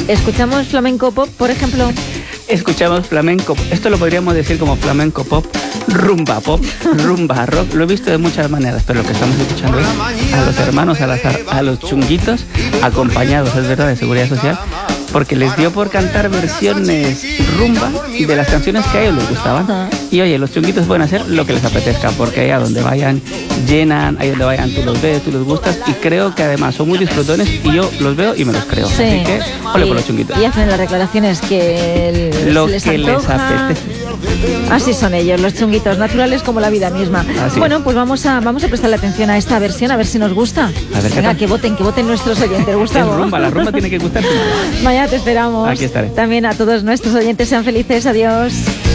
¿Escuchamos flamenco pop, por ejemplo? Escuchamos flamenco, esto lo podríamos decir como flamenco pop, rumba rock, lo he visto de muchas maneras, pero lo que estamos escuchando es a los hermanos Salazar, a los Chunguitos, acompañados, es verdad, de Seguridad Social, porque les dio por cantar versiones rumba de las canciones que a ellos les gustaban. Y oye, los Chunguitos pueden hacer lo que les apetezca, porque ahí a donde vayan llenan, ahí donde vayan tú los ves, tú los gustas, y creo que además son muy disfrutones y yo los veo y me los creo. Sí. Así que, ole por los Chunguitos. Y hacen las declaraciones que lo les que les antoja. apetece. Así son ellos, los chunguitos, naturales como la vida misma. Así bueno, es. pues vamos a prestarle atención a esta versión, a ver si nos gusta. A ver, venga, que voten nuestros oyentes, Gustavo. Es rumba, la rumba tiene que gustar. Mañana te esperamos. Aquí estaré. También a todos nuestros oyentes, sean felices, adiós.